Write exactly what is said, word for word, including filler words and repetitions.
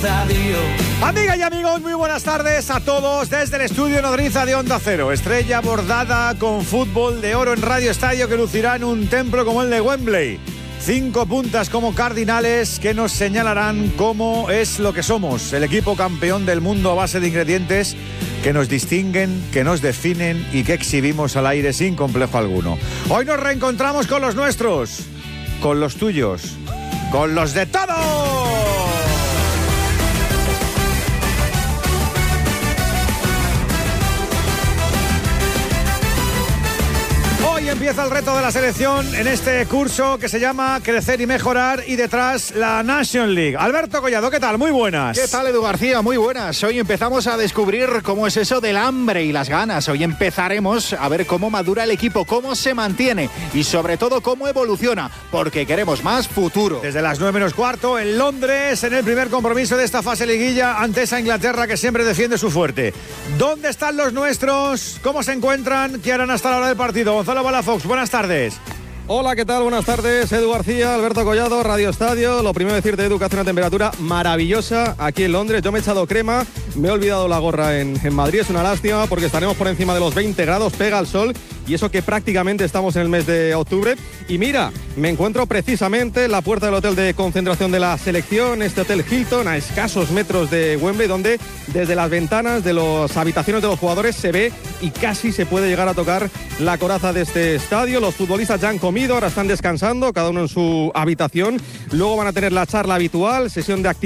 estadio. Amigas y amigos, muy buenas tardes a todos desde el estudio Nodriza de Onda Cero. Estrella bordada con fútbol de oro en Radio Estadio que lucirá en un templo como el de Wembley. Cinco puntas como cardinales que nos señalarán cómo es lo que somos, el equipo campeón del mundo a base de ingredientes que nos distinguen, que nos definen y que exhibimos al aire sin complejo alguno. Hoy nos reencontramos con los nuestros, con los tuyos, con los de todos. Hoy empieza el reto de la selección en este curso que se llama Crecer y Mejorar, y detrás la Nation League. Alberto Collado, ¿qué tal? Muy buenas. ¿Qué tal, Edu García? Muy buenas. Hoy empezamos a descubrir cómo es eso del hambre y las ganas. Hoy empezaremos a ver cómo madura el equipo, cómo se mantiene y sobre todo cómo evoluciona, porque queremos más futuro. Desde las nueve menos cuarto en Londres, en el primer compromiso de esta fase liguilla ante esa Inglaterra que siempre defiende su fuerte. ¿Dónde están los nuestros? ¿Cómo se encuentran? ¿Qué harán hasta la hora del partido? Gonzalo Palafox, buenas tardes. Hola, ¿qué tal? Buenas tardes, Edu García, Alberto Collado, Radio Estadio. Lo primero decirte, Edu, que hace una temperatura maravillosa aquí en Londres. Yo me he echado crema, me he olvidado la gorra en, en Madrid. Es una lástima porque estaremos por encima de los veinte grados, pega el sol, y eso que prácticamente estamos en el mes de octubre. Y mira, me encuentro precisamente en la puerta del hotel de concentración de la selección, este hotel Hilton, a escasos metros de Wembley, donde desde las ventanas de las habitaciones de los jugadores se ve y casi se puede llegar a tocar la coraza de este estadio. Los futbolistas ya han comido, ahora están descansando, cada uno en su habitación. Luego van a tener la charla habitual, sesión de actividad